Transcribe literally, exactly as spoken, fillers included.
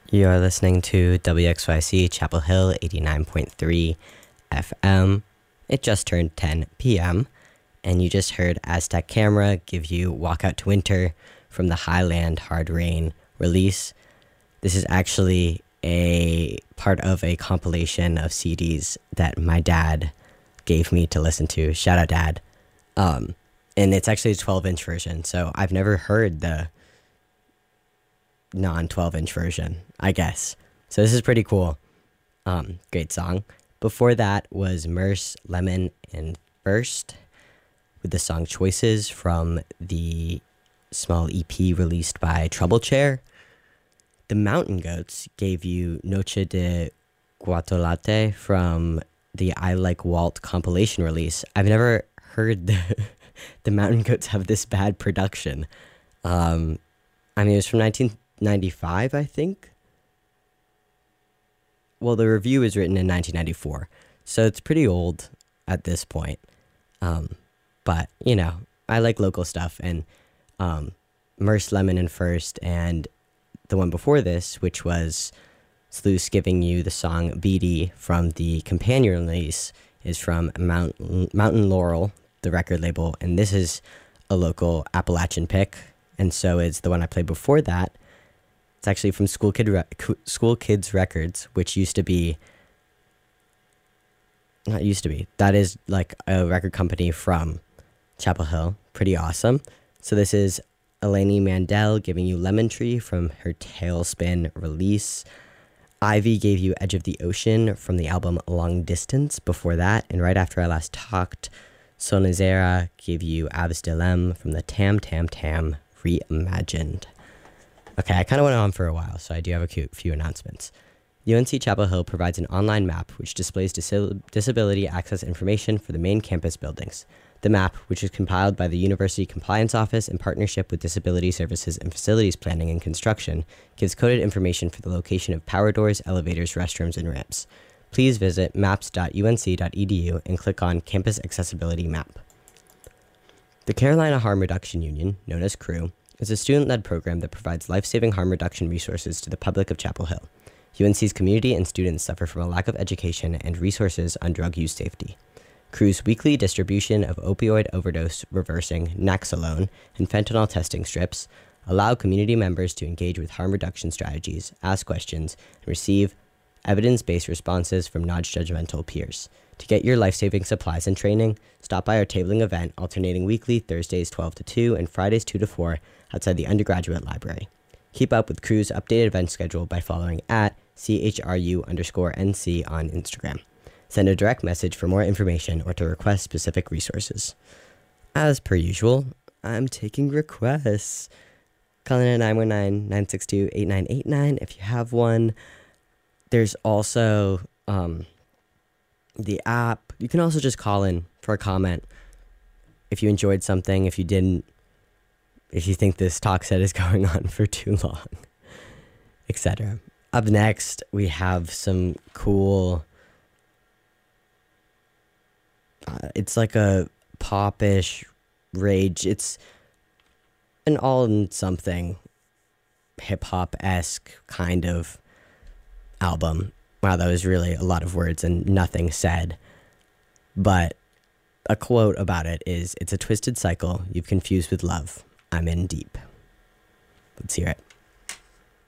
You are listening to W X Y C Chapel Hill eighty-nine point three F M. It just turned ten p.m. and you just heard Aztec Camera give you Walk Out to Winter from the Highland Hard Rain release. This is actually a part of a compilation of C Ds that my dad gave me to listen to. Shout out, Dad. Um, and it's actually a twelve-inch version, so I've never heard the non twelve inch version, I guess. So this is pretty cool. Um, great song. Before that was Merce, Lemon, and First with the song Choices from the small E P released by Trouble Chair. The Mountain Goats gave you Noche de Guatolate from the I Like Walt compilation release. I've never heard the, the Mountain Goats have this bad production. Um, I mean, it was from nineteen ninety-five, I think. Well, the review was written in nineteen ninety-four, so it's pretty old at this point. Um, but, you know, I like local stuff, and um, Merce, Lemon, and First, and the one before this, which was Sluice giving you the song Beatty from the companion release, is from Mount, Mountain Laurel, the record label, and this is a local Appalachian pick, and so is the one I played before that. It's actually from School Kid Re- School Kids Records, which used to be, not used to be, that is like a record company from Chapel Hill. Pretty awesome. So this is Eleni Mandel giving you Lemon Tree from her Tailspin release. Ivy gave you Edge of the Ocean from the album Long Distance before that. And right after I last talked, Sonizera gave you Aves Dilem from the Tam Tam Tam Reimagined. Okay, I kind of went on for a while, so I do have a few announcements. U N C Chapel Hill provides an online map which displays dis- disability access information for the main campus buildings. The map, which is compiled by the University Compliance Office in partnership with Disability Services and Facilities Planning and Construction, gives coded information for the location of power doors, elevators, restrooms, and ramps. Please visit maps dot u n c dot e d u and click on Campus Accessibility Map. The Carolina Harm Reduction Union, known as CREW, is a student-led program that provides life-saving harm reduction resources to the public of Chapel Hill. U N C's community and students suffer from a lack of education and resources on drug use safety. CREW's weekly distribution of opioid overdose reversing Naxalone and fentanyl testing strips allow community members to engage with harm reduction strategies, ask questions, and receive evidence-based responses from non-judgmental peers. To get your life-saving supplies and training, stop by our tabling event alternating weekly Thursdays twelve to two and Fridays two to four outside the undergraduate library. Keep up with CREW's updated event schedule by following at C H R U underscore N C on Instagram. Send a direct message for more information or to request specific resources. As per usual, I'm taking requests. Call in at nine one nine, nine six two, eight nine eight nine if you have one. There's also um, the app. You can also just call in for a comment if you enjoyed something, if you didn't, if you think this talk set is going on for too long, et cetera. Up next, we have some cool... Uh, it's like a pop-ish rage. It's an all-in-something hip-hop-esque kind of album. Wow, that was really a lot of words and nothing said. But a quote about it is, "It's a twisted cycle you've confused with love. I'm in deep." Let's hear it.